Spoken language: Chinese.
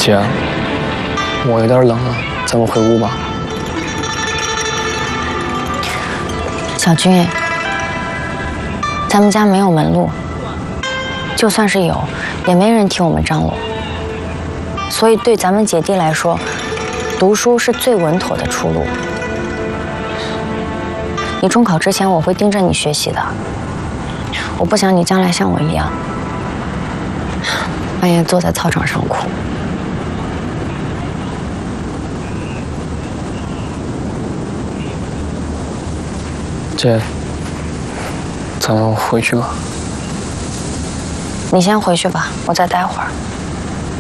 姐，我有点冷了，咱们回屋吧。 小军，咱们家没有门路，就算是有，也没人替我们张罗。所以对咱们姐弟来说，读书是最稳妥的出路。你中考之前，我会盯着你学习的。我不想你将来像我一样，半夜坐在操场上哭。 姐，咱们回去吧。 你先回去吧，我再待会儿。